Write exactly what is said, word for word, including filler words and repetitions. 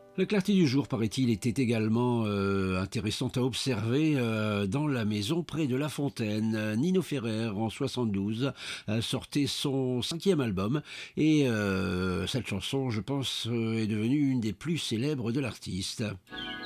La clarté du jour, paraît-il, était également euh, intéressante à observer euh, dans la maison près de La Fontaine. Euh, Nino Ferrer, en soixante-douze, euh, sortait son cinquième album et euh, cette chanson, je pense, euh, est devenue une des plus célèbres de l'artiste.